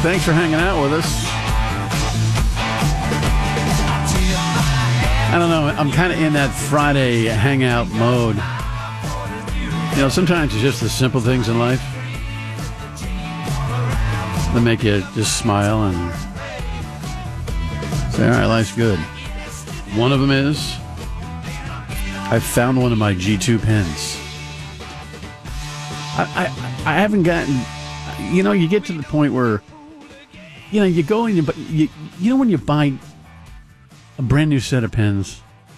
Thanks for hanging out with us. I don't know. I'm kind of in that Friday hangout mode. You know, sometimes it's just the simple things in life that make you just smile and say, all right, life's good. One of them is I found one of my G2 pens. I haven't gotten, you know, you get to the point where, you know, you go in, but you know when you buy a brand new set of pens,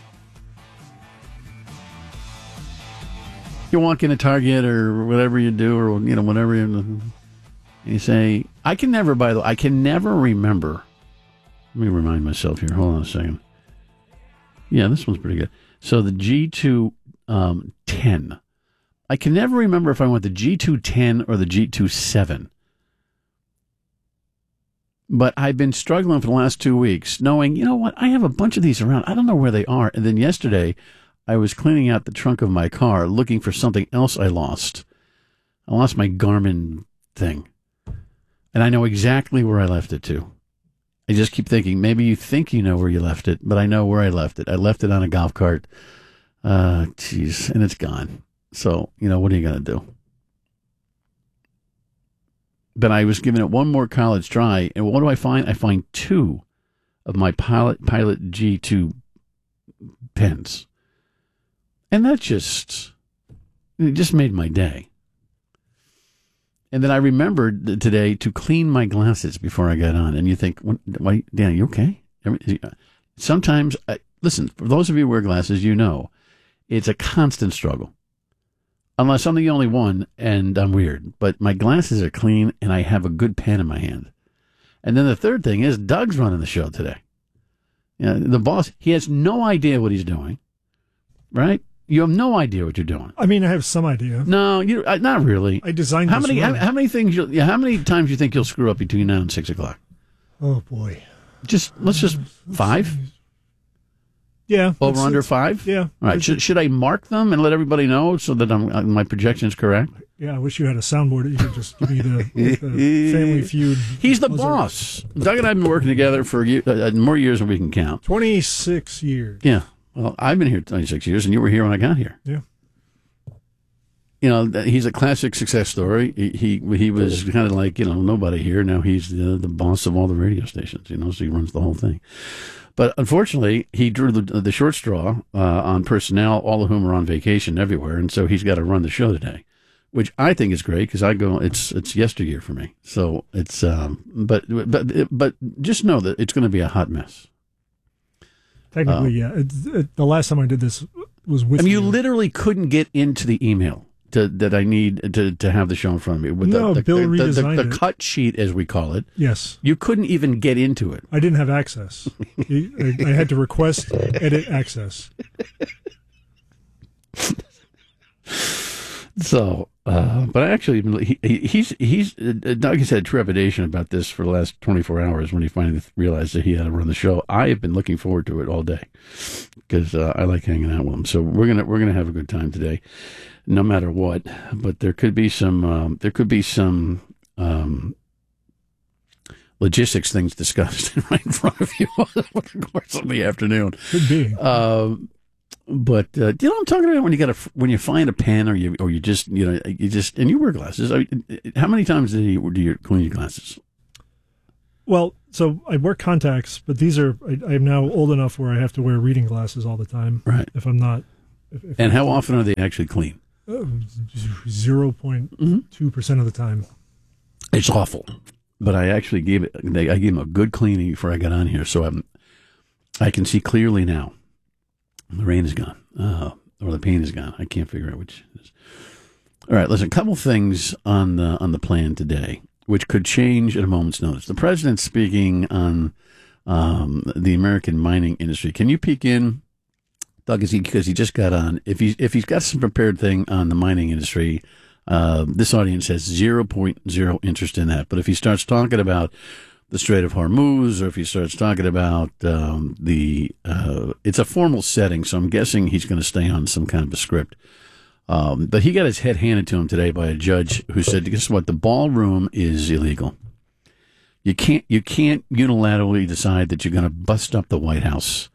you walk into Target or whatever you do, or, you know, whatever you say, I can never remember. Let me remind myself here. Hold on a second. Yeah, this one's pretty good. So the G2 10. I can never remember if I want the G2 10 or the G2 7. But I've been struggling for the last 2 weeks, knowing, you know what, I have a bunch of these around. I don't know where they are. And then yesterday, I was cleaning out the trunk of my car looking for something else I lost. I lost my Garmin thing. And I know exactly where I left it to. I just keep thinking, maybe you think you know where you left it, but I know where I left it. I left it on a golf cart. And it's gone. So, you know, what are you going to do? But I was giving it one more college try, and what do I find? I find two of my Pilot G2 pens. And that just made my day. And then I remembered today to clean my glasses before I got on. And you think, why, Dan, you okay? Sometimes, listen, for those of you who wear glasses, you know, it's a constant struggle. Unless I'm the only one and I'm weird. But my glasses are clean and I have a good pen in my hand. And then the third thing is Doug's running the show today. You know, the boss, he has no idea what he's doing. Right? You have no idea what you're doing. I mean, I have some idea. No, you not really. I designed how this many room. how many things how many times you think you'll screw up between now and 6 o'clock? Oh boy. Let's just 5? Yeah. Over under 5? Yeah. All right. Should I mark them and let everybody know so that my projection is correct? Yeah, I wish you had a soundboard that you could just give me the Family Feud. He's the boss. Doug and I have been working together for more years than we can count. 26 years. Yeah. Well, I've been here 26 years, and you were here when I got here. Yeah. You know, he's a classic success story. He was kind of like, you know, nobody here. Now he's the boss of all the radio stations, you know, so he runs the whole thing. But unfortunately, he drew the short straw on personnel, all of whom are on vacation everywhere, and so he's got to run the show today, which I think is great because it's yesteryear for me. So it's but just know that it's going to be a hot mess. Technically, yeah. The last time I did this was with you literally couldn't get into the email that I need to have the show in front of me. With Bill redesigned the cut sheet, as we call it. Yes. You couldn't even get into it. I didn't have access. I had to request edit access. So, but actually, Doug has had trepidation about this for the last 24 hours when he finally realized that he had to run the show. I have been looking forward to it all day because I like hanging out with him. So we're gonna have a good time today, no matter what. But there could be some logistics things discussed right in front of you over the course of the afternoon. Could be. But you know what I'm talking about when you find a pen or you just and you wear glasses. I mean, how many times do you clean your glasses? Well, so I wear contacts, but these are I am now old enough where I have to wear reading glasses all the time. Right. If I'm not. And how often are they actually clean? 0.2% of the time. It's awful, but I actually gave him a good cleaning before I got on here, so I can see clearly now. The rain is gone, or the pain is gone. I can't figure out which it is. All right, listen, a couple things on the plan today, which could change at a moment's notice. The president's speaking on the American mining industry. Can you peek in, Doug? Because he just got on. If he's got some prepared thing on the mining industry, this audience has 0.0 interest in that. But if he starts talking about the Strait of Hormuz, or if he starts talking about it's a formal setting, so I'm guessing he's going to stay on some kind of a script. But he got his head handed to him today by a judge who said, guess what, the ballroom is illegal. You can't unilaterally decide that you're going to bust up the White House.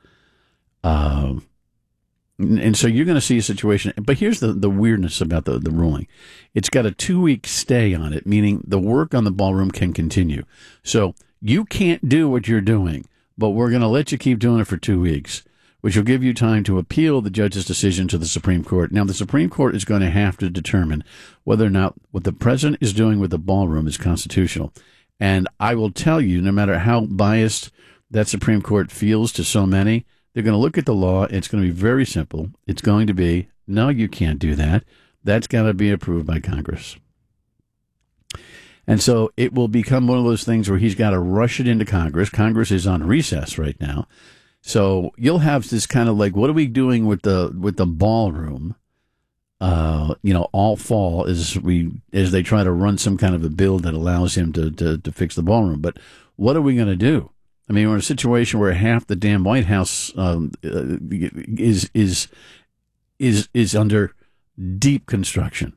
And so you're going to see a situation. But here's the weirdness about the ruling. It's got a 2-week stay on it, meaning the work on the ballroom can continue. So you can't do what you're doing, but we're going to let you keep doing it for 2 weeks, which will give you time to appeal the judge's decision to the Supreme Court. Now, the Supreme Court is going to have to determine whether or not what the president is doing with the ballroom is constitutional. And I will tell you, no matter how biased that Supreme Court feels to so many, they're going to look at the law. It's going to be very simple. It's going to be, no, you can't do that. That's got to be approved by Congress. And so it will become one of those things where he's got to rush it into Congress. Congress is on recess right now. So you'll have this kind of like, what are we doing with the ballroom? All fall as they try to run some kind of a bill that allows him to fix the ballroom. But what are we going to do? I mean, we're in a situation where half the damn White House is under deep construction.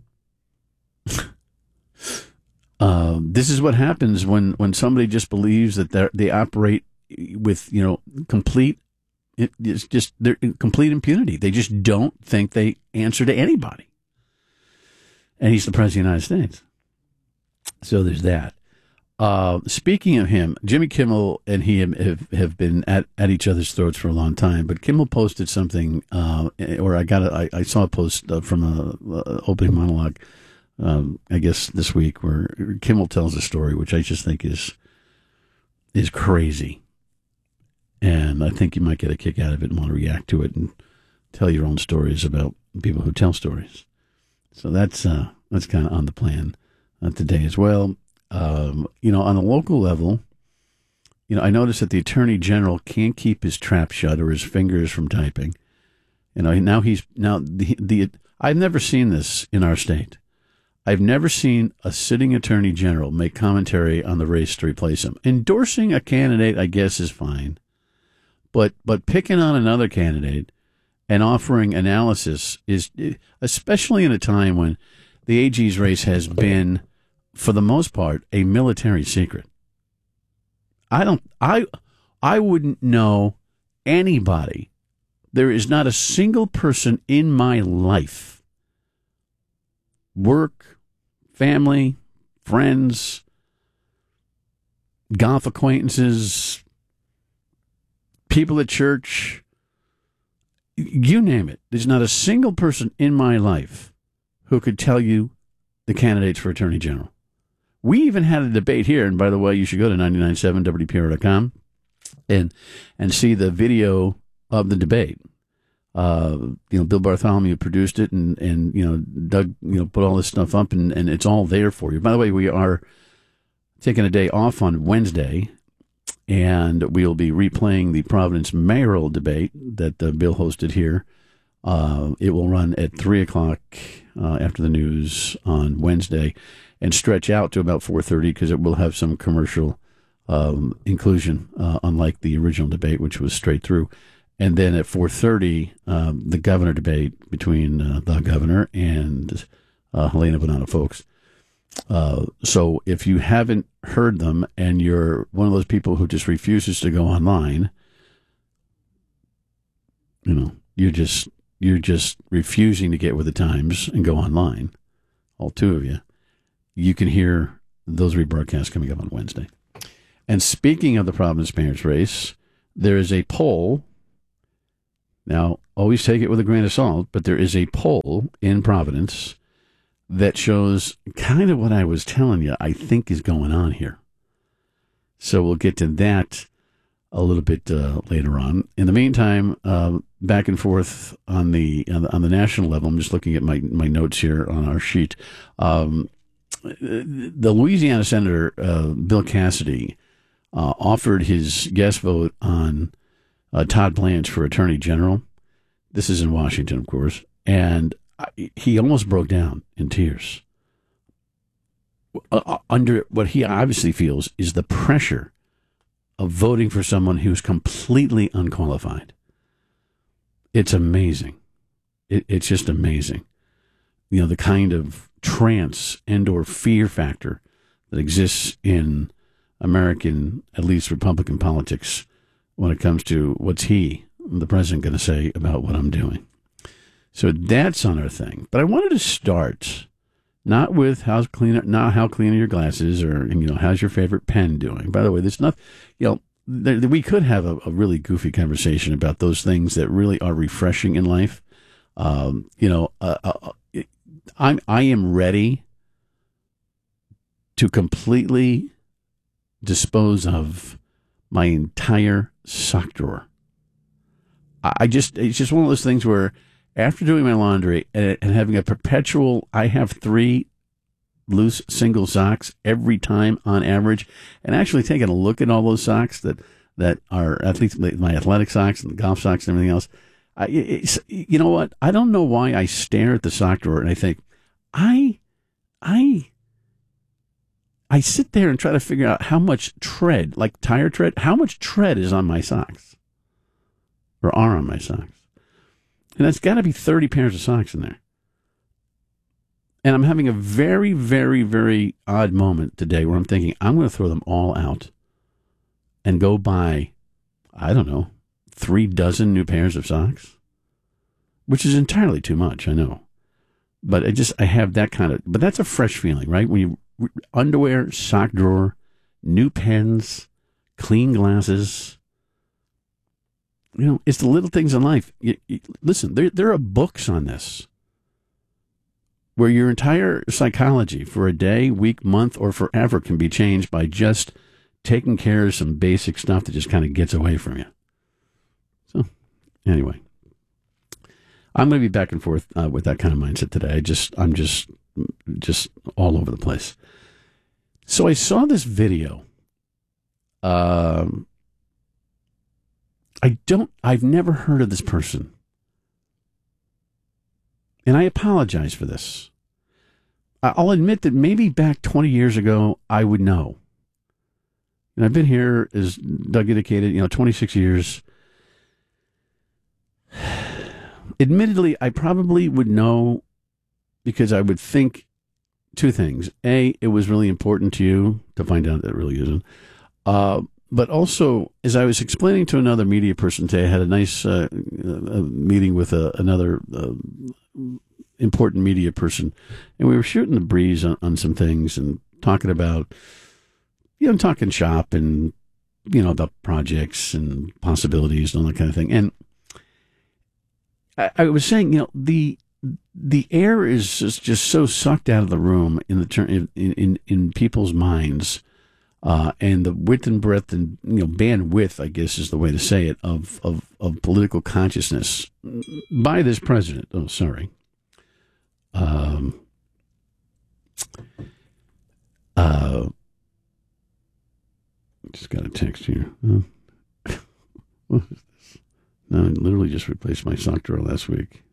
This is what happens when somebody just believes that they operate with complete impunity. They just don't think they answer to anybody. And he's the president of the United States. So there's that. Speaking of him, Jimmy Kimmel and he have been at each other's throats for a long time. But Kimmel posted something, or I saw a post from a opening monologue, I guess this week, where Kimmel tells a story which I just think is crazy, and I think you might get a kick out of it and want to react to it and tell your own stories about people who tell stories. So that's kind of on the plan today as well. On a local level, I noticed that the Attorney General can't keep his trap shut or his fingers from typing. I've never seen this in our state. I've never seen a sitting Attorney General make commentary on the race to replace him. Endorsing a candidate, I guess, is fine, but picking on another candidate and offering analysis is, especially in a time when the AG's race has been, for the most part, a military secret. I wouldn't know anybody. There is not a single person in my life, work, family, friends, golf acquaintances, people at church, you name it. There's not a single person in my life who could tell you the candidates for Attorney General. We even had a debate here, and by the way, you should go to 997wpr.com and see the video of the debate. Bill Bartholomew produced it, and Doug put all this stuff up, and it's all there for you. By the way, we are taking a day off on Wednesday, and we'll be replaying the Providence mayoral debate that Bill hosted here. It will run at 3 o'clock after the news on Wednesday and stretch out to about 4:30 because it will have some commercial inclusion, unlike the original debate, which was straight through. And then at 4:30, the governor debate between the governor and Helena Bonanno Folks. So if you haven't heard them and you're one of those people who just refuses to go online, you're just refusing to get with the times and go online, all two of you, you can hear those rebroadcasts coming up on Wednesday. And speaking of the Providence mayor's race, there is a poll. Now, always take it with a grain of salt, but there is a poll in Providence that shows kind of what I was telling you I think is going on here. So we'll get to that a little bit later on. In the meantime, back and forth on the national level, I'm just looking at my notes here on our sheet. The Louisiana Senator Bill Cassidy offered his yes vote on Todd Blanche for Attorney General. This is in Washington, of course, and he almost broke down in tears under what he obviously feels is the pressure of voting for someone who's completely unqualified. It's amazing. It's just amazing. The kind of trance and or fear factor that exists in American, at least Republican politics, when it comes to what's the president, going to say about what I'm doing. So that's on our thing. But I wanted to start not with how clean are your glasses, or how's your favorite pen doing. By the way, there's not, we could have a really goofy conversation about those things that really are refreshing in life. I am ready to completely dispose of my entire sock drawer. It's just one of those things where after doing my laundry and having a perpetual, I have 3 loose single socks every time on average, and actually taking a look at all those socks that are athletes, my athletic socks and the golf socks and everything else. You know what? I don't know why I stare at the sock drawer and I think, I sit there and try to figure out how much tread, like tire tread, how much tread is on my socks or are on my socks. And that's got to be 30 pairs of socks in there. And I'm having a very, very, very odd moment today where I'm thinking I'm going to throw them all out and go buy, I don't know, 3 dozen new pairs of socks, which is entirely too much, I know. But I have that kind of, but that's a fresh feeling, right? When you, underwear, sock drawer, new pens, clean glasses. It's the little things in life. Listen, there are books on this where your entire psychology for a day, week, month, or forever can be changed by just taking care of some basic stuff that just kind of gets away from you. So, anyway, I'm going to be back and forth with that kind of mindset today. I'm just all over the place. So I saw this video. I've never heard of this person. And I apologize for this. I'll admit that maybe back 20 years ago, I would know. And I've been here, as Doug indicated, 26 years. Admittedly, I probably would know because I would think 2 things. A, it was really important to you to find out that it really isn't. But also, as I was explaining to another media person today, I had a nice meeting with another important media person, and we were shooting the breeze on some things and talking about, talking shop and, about projects and possibilities and all that kind of thing. And I was saying, the air is just so sucked out of the room in people's minds. And the width and breadth and bandwidth, I guess is the way to say it, of political consciousness by this president. Oh, sorry. Just got a text here. What is this? No, I literally just replaced my sock drawer last week.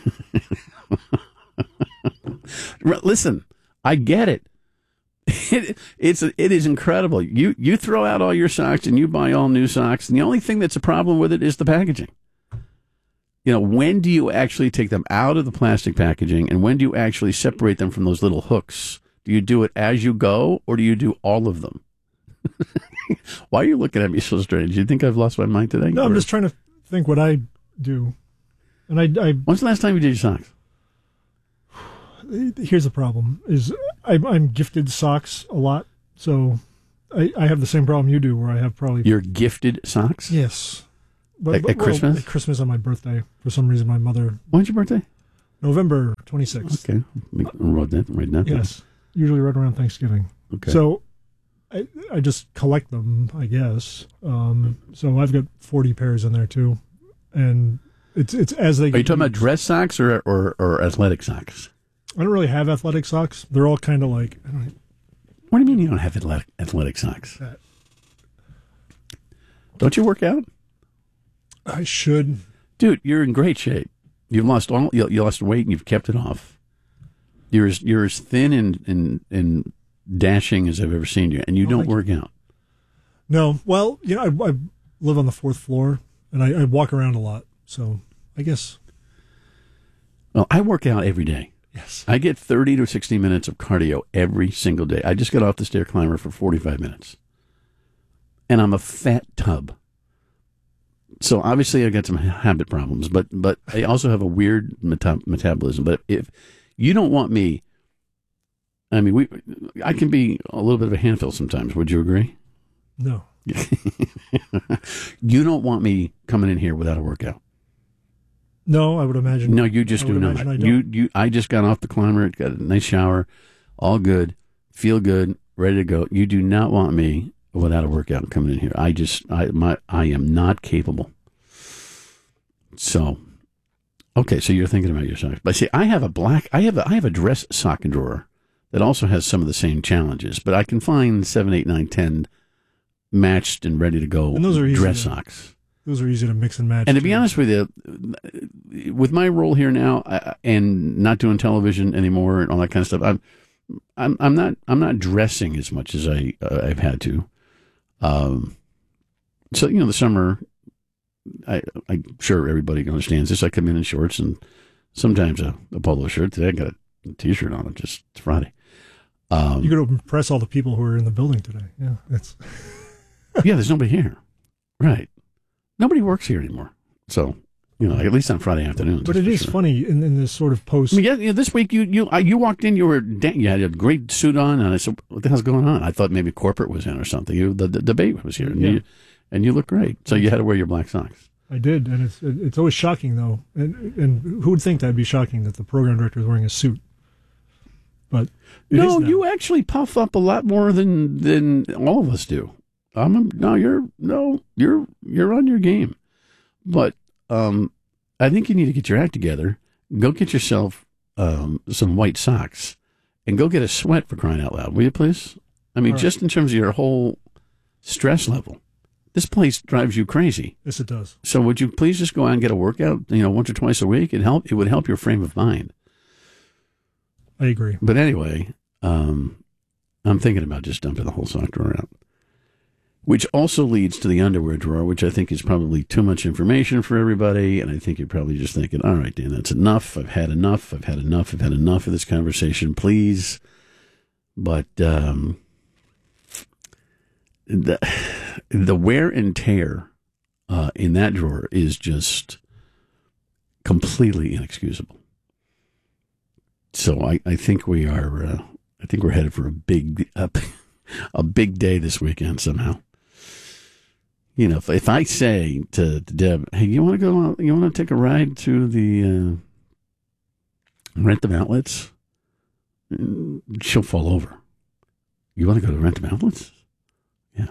Listen, I get it. It is incredible. You throw out all your socks and you buy all new socks, and the only thing that's a problem with it is the packaging. When do you actually take them out of the plastic packaging, and when do you actually separate them from those little hooks? Do you do it as you go, or do you do all of them? Why are you looking at me so strange? Do you think I've lost my mind today? No, I'm just trying to think what I do. And I when's the last time you did your socks? Here's the problem: is I'm gifted socks a lot, so I have the same problem you do, where I have probably. You're gifted socks? Yes. At Christmas? At Christmas on my birthday. For some reason, my mother. When's your birthday? November 26th. Okay, I wrote that right now. Yes, usually right around Thanksgiving. Okay. So I just collect them, I guess. So I've got 40 pairs in there too, and it's as they. Are you talking about dress socks or athletic socks? I don't really have athletic socks. They're all kind of like. What do you mean you don't have athletic socks? Don't you work out? I should. Dude, you're in great shape. You've lost you lost weight and you've kept it off. You're as thin and dashing as I've ever seen you, and you don't work out. No, well, I live on the 4th floor, and I walk around a lot, so I guess. Well, I work out every day. Yes. I get 30 to 60 minutes of cardio every single day. I just got off the stair climber for 45 minutes. and I'm a fat tub. So obviously I got some habit problems, but I also have a weird metabolism. But if you don't want me, I mean, I can be a little bit of a handful sometimes. Would you agree? No. You don't want me coming in here without a workout. No, I would imagine. No, you just do not. I just got off the climber, got a nice shower, all good, feel good, ready to go. You do not want me without a workout coming in here. I am not capable. So, okay, so you're thinking about your socks. But see, I have a dress sock drawer that also has some of the same challenges, but I can find 7, 8, 9, 10 matched and ready to go and those are dress socks. Those are easy to mix and match. And to be honest with you, with my role here now and not doing television anymore and all that kind of stuff, I'm not dressing as much as I've had to. So the summer, I'm sure everybody understands this. I come in shorts and sometimes a polo shirt. Today I got a t-shirt on. It's Friday. You could impress all the people who are in the building today. Yeah, yeah. There's nobody here, right? Nobody works here anymore. So, at least on Friday afternoons. But it is funny in this sort of post. I mean, yeah, this week you walked in, you had a great suit on, and I said, "What the hell's going on?" I thought maybe corporate was in or something. The debate was here, and you look great. So you had to wear your black socks. I did, and it's always shocking though. And who would think that'd be shocking that the program director is wearing a suit? But you actually puff up a lot more than all of us do. You're on your game, but I think you need to get your act together. Go get yourself some white socks, and go get a sweat for crying out loud, will you please? I mean, just in terms of your whole stress level, this place drives you crazy. Yes, it does. So would you please just go out and get a workout, once or twice a week? It would help your frame of mind. I agree. But anyway, I'm thinking about just dumping the whole sock drawer out. Which also leads to the underwear drawer, which I think is probably too much information for everybody. And I think you're probably just thinking, all right, Dan, that's enough. I've had enough of this conversation, please. But the wear and tear in that drawer is just completely inexcusable. So I think we are. I think we're headed for a big day this weekend somehow. If I say to Deb, "Hey, you want to go? You want to take a ride to the Rentham Outlets?" She'll fall over. You want to go to Rentham Outlets? Yeah.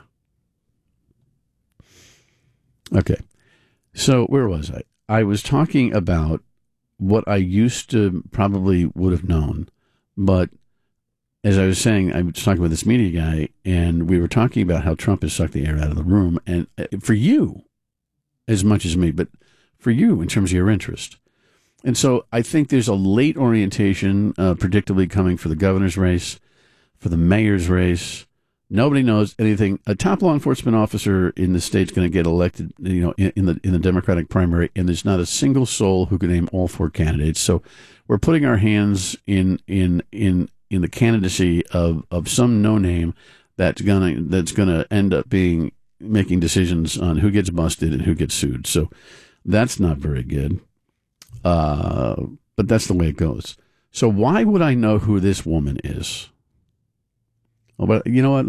Okay. So where was I? I was talking about what I used to probably would have known, but as I was saying, I was talking with this media guy, and we were talking about how Trump has sucked the air out of the room, and for you, as much as me, but for you in terms of your interest. And so I think there's a late orientation, predictably coming for the governor's race, for the mayor's race. Nobody knows anything. A top law enforcement officer in the state's going to get elected, in the Democratic primary, and there's not a single soul who can name all four candidates. So we're putting our hands in the candidacy of some no name that's gonna end up making decisions on who gets busted and who gets sued. So that's not very good. But that's the way it goes. So why would I know who this woman is? Oh, but you know what?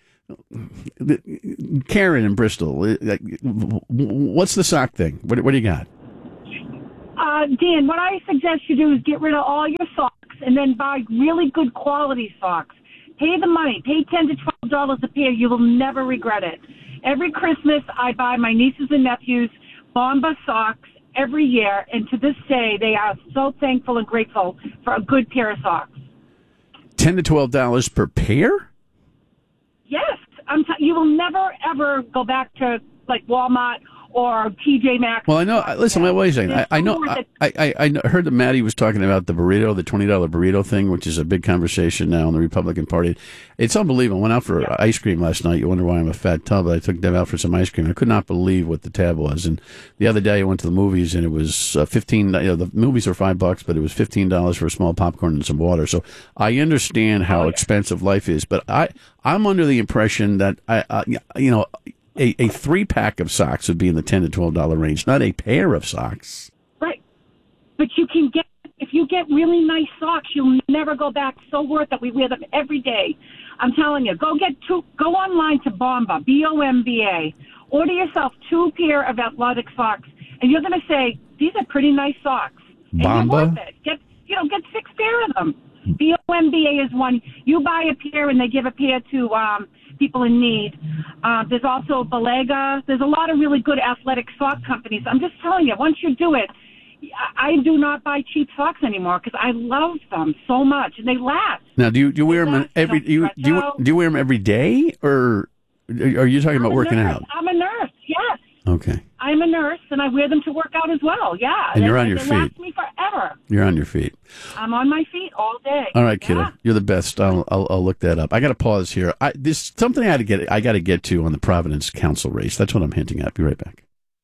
Karen in Bristol. What's the sock thing? What do you got? Dan, what I suggest you do is get rid of all your socks and then buy really good quality socks. Pay the money. Pay $10 to $12 a pair. You will never regret it. Every Christmas, I buy my nieces and nephews Bomba socks every year, and to this day, they are so thankful and grateful for a good pair of socks. $10 to $12 per pair? Yes. You will never, ever go back to, like, Walmart or TJ Maxx. Well, I know. Listen, wait a second. I know. I heard that Maddie was talking about the burrito, the $20 burrito thing, which is a big conversation now in the Republican Party. It's unbelievable. I went out for ice cream last night. You wonder why I'm a fat tub. I took Deb out for some ice cream. I could not believe what the tab was. And the other day I went to the movies and it was $15. The movies are $5, but it was $15 for a small popcorn and some water. So I understand how expensive life is, but I'm under the impression that a 3-pack of socks would be in the $10 to $12 range, not a pair of socks. Right. But you can get, if you get really nice socks, you'll never go back. So worth it. We wear them every day. I'm telling you, go online to Bomba, Bomba. Order yourself 2 pair of athletic socks, and you're going to say, these are pretty nice socks. And Bomba? you're worth it. Get 6 pair of them. Bomba is one. You buy a pair, and they give a pair to people in need. There's also Balega. There's a lot of really good athletic sock companies. I'm just telling you, once you do it, I do not buy cheap socks anymore because I love them so much, and they last. Now, do you wear them every? Do you wear them every day, or are you talking about working out? I'm a nurse. Yes. Okay. I'm a nurse, and I wear them to work out as well. Yeah. And you're on your feet. They last me forever. You're on your feet. I'm on my feet all day. All right, kiddo. Yeah. You're the best. I'll look that up. I got to pause here. There's something I got to get to on the Providence Council race. That's what I'm hinting at. Be right back.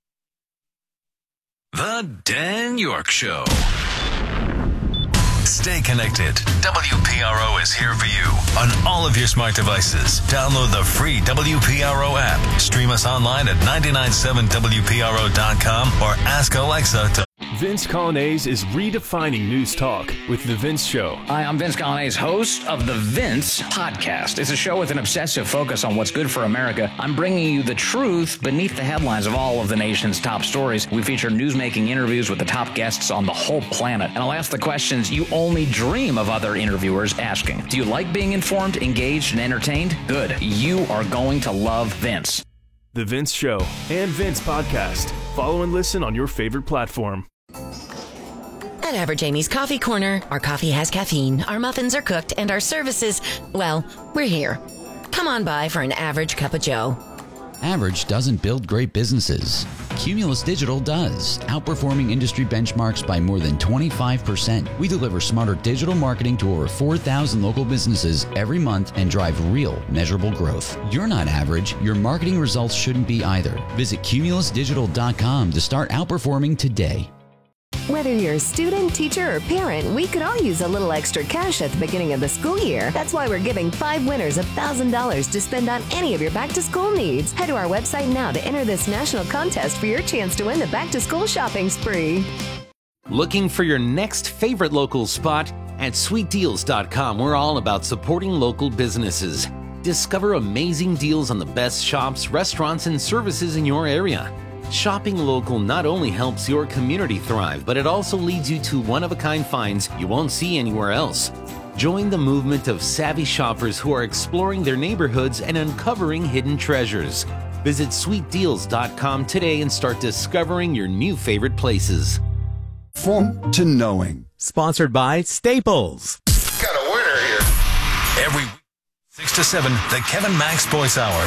The Dan York Show. Stay connected. WPRO is here for you on all of your smart devices. Download the free WPRO app. Stream us online at 997WPRO.com or ask Alexa to... Vince Colonnese is redefining news talk with The Vince Show. Hi, I'm Vince Colonnese, host of The Vince Podcast. It's a show with an obsessive focus on what's good for America. I'm bringing you the truth beneath the headlines of all of the nation's top stories. We feature newsmaking interviews with the top guests on the whole planet. And I'll ask the questions you only dream of other interviewers asking. Do you like being informed, engaged, and entertained? Good. You are going to love Vince. The Vince Show and Vince Podcast. Follow and listen on your favorite platform. At Average Amy's Coffee Corner, our coffee has caffeine, our muffins are cooked, and our services, well, we're here. Come on by for an average cup of joe. Average doesn't build great businesses. Cumulus Digital does, outperforming industry benchmarks by more than 25%. We deliver smarter digital marketing to over 4,000 local businesses every month and drive real, measurable growth. You're not average. Your marketing results shouldn't be either. Visit cumulusdigital.com to start outperforming today. Whether you're a student, teacher, or parent, we could all use a little extra cash at the beginning of the school year. That's why we're giving 5 winners $1,000 to spend on any of your back-to-school needs. Head to our website now to enter this national contest for your chance to win the back-to-school shopping spree. Looking for your next favorite local spot? At sweetdeals.com, we're all about supporting local businesses. Discover amazing deals on the best shops, restaurants, and services in your area. Shopping local not only helps your community thrive, but it also leads you to one-of-a-kind finds you won't see anywhere else. Join the movement of savvy shoppers who are exploring their neighborhoods and uncovering hidden treasures. Visit sweetdeals.com today and start discovering your new favorite places. From to knowing. Sponsored by Staples. Got a winner here. Every 6 to 7, the Kevin Mack Sports Hour.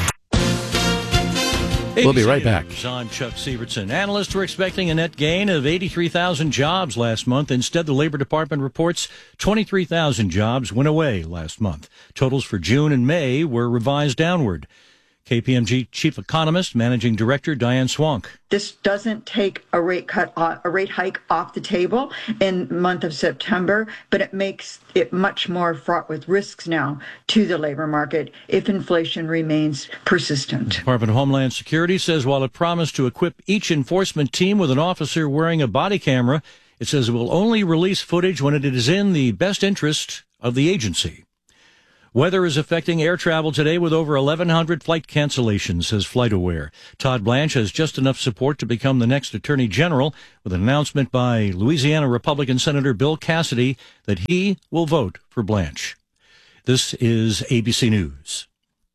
We'll be right back. I'm Chuck Sievertson. Analysts were expecting a net gain of 83,000 jobs last month. Instead, the Labor Department reports 23,000 jobs went away last month. Totals for June and May were revised downward. KPMG Chief Economist, Managing Director Diane Swank. This doesn't take a rate hike off the table in the month of September, but it makes it much more fraught with risks now to the labor market if inflation remains persistent. The Department of Homeland Security says while it promised to equip each enforcement team with an officer wearing a body camera, it says it will only release footage when it is in the best interest of the agency. Weather is affecting air travel today with over 1,100 flight cancellations, says FlightAware. Todd Blanche has just enough support to become the next Attorney General, with an announcement by Louisiana Republican Senator Bill Cassidy that he will vote for Blanche. This is ABC News.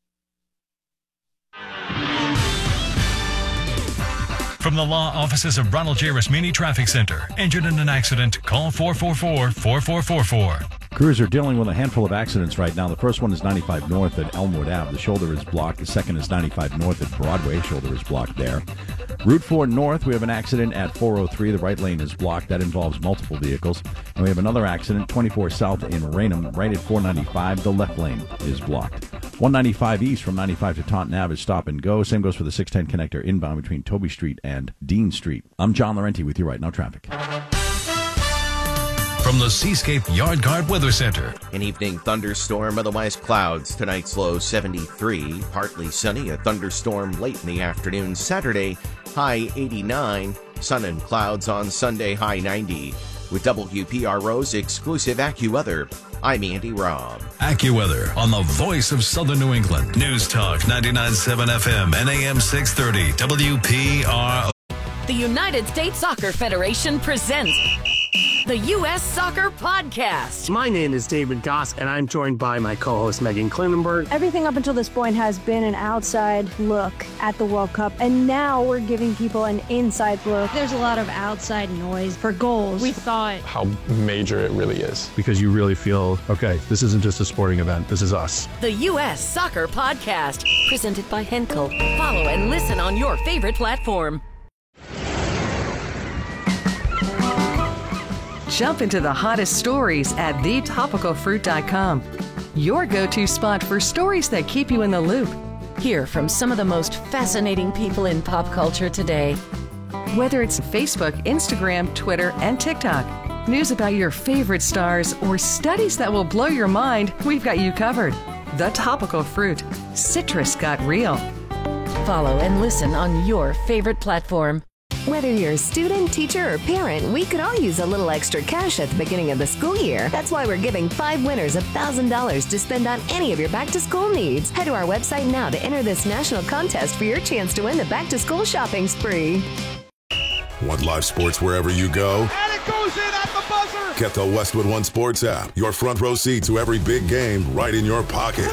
From the law offices of Ronald J. Rasmini Traffic Center. Injured in an accident? Call 444-4444. Crews are dealing with a handful of accidents right now. The first one is 95 North at Elmwood Ave. The shoulder is blocked. The second is 95 North at Broadway. Shoulder is blocked there. Route 4 North, we have an accident at 403. The right lane is blocked. That involves multiple vehicles. And we have another accident, 24 South in Raynham, right at 495. The left lane is blocked. 195 East from 95 to Taunton Ave is stop and go. Same goes for the 610 connector inbound between Toby Street and Dean Street. I'm John Laurenti with you right now, traffic. from the Seascape Yard Guard Weather Center. An evening thunderstorm, otherwise clouds. Tonight's low 73. Partly sunny, a thunderstorm late in the afternoon. Saturday, high 89. Sun and clouds on Sunday, high 90. With WPRO's exclusive AccuWeather, I'm Andy Robb. AccuWeather on the voice of Southern New England. News Talk 99.7 FM and AM 630 WPRO. The United States Soccer Federation presents the U.S. Soccer Podcast. My name is David Goss, and I'm joined by my co-host Megan Klinenberg. Everything up until this point has been an outside look at the World Cup, and now we're giving people an inside look. There's a lot of outside noise for goals. We thought how major it really is. Because you really feel, okay, this isn't just a sporting event, this is us. The U.S. Soccer Podcast, presented by Henkel. Follow and listen on your favorite platform. Jump into the hottest stories at thetopicalfruit.com. Your go-to spot for stories that keep you in the loop. Hear from some of the most fascinating people in pop culture today. Whether it's Facebook, Instagram, Twitter, and TikTok, news about your favorite stars, or studies that will blow your mind, we've got you covered. The Topical Fruit. Citrus got real. Follow and listen on your favorite platform. Whether you're a student, teacher, or parent, we could all use a little extra cash at the beginning of the school year. That's why we're giving 5 winners $1,000 to spend on any of your back-to-school needs. Head to our website now to enter this national contest for your chance to win the back-to-school shopping spree. Want live sports wherever you go? And it goes in at the buzzer! Get the Westwood One Sports app. Your front row seat to every big game right in your pocket.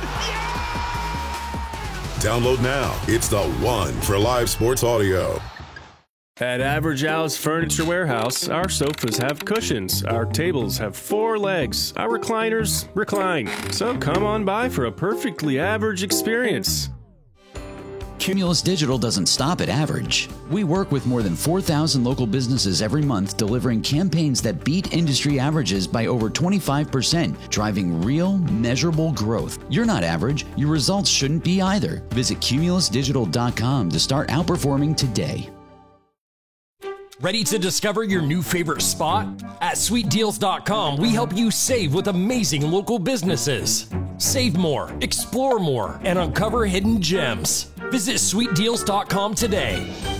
Download now. It's the one for live sports audio. At Average Al's Furniture Warehouse, our sofas have cushions, our tables have 4 legs, our recliners recline. So come on by for a perfectly average experience. Cumulus Digital doesn't stop at average. We work with more than 4,000 local businesses every month, delivering campaigns that beat industry averages by over 25%, driving real, measurable growth. You're not average. Your results shouldn't be either. Visit cumulusdigital.com to start outperforming today. Ready to discover your new favorite spot? At SweetDeals.com, we help you save with amazing local businesses. Save more, explore more, and uncover hidden gems. Visit SweetDeals.com today.